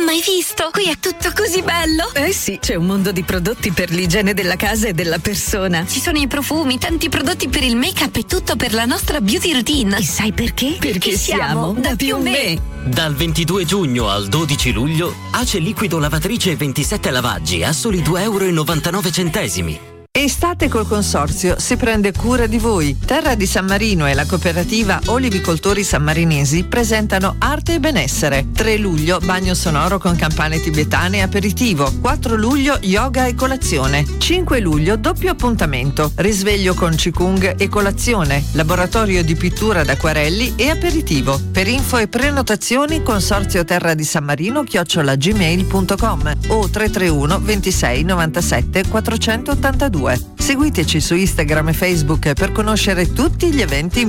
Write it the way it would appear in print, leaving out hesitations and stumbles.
mai visto? Qui è tutto così bello. Eh sì, c'è un mondo di prodotti per l'igiene della casa e della persona. Ci sono i profumi, tanti prodotti per il make-up e tutto per la nostra beauty routine. E sai perché? Perché siamo da +me. Dal 22 giugno al 12 luglio, Ace Liquido Lavatrice 27 lavaggi a soli €2,99. Estate col Consorzio si prende cura di voi. Terra di San Marino e la cooperativa Olivicoltori Sammarinesi presentano Arte e Benessere. 3 luglio bagno sonoro con campane tibetane e aperitivo. 4 luglio yoga e colazione. 5 luglio doppio appuntamento. Risveglio con Qigong e colazione. Laboratorio di pittura d'acquarelli e aperitivo. Per info e prenotazioni Consorzio Terra di San Marino @gmail.com o 331 26 97 482. Seguiteci su Instagram e Facebook per conoscere tutti gli eventi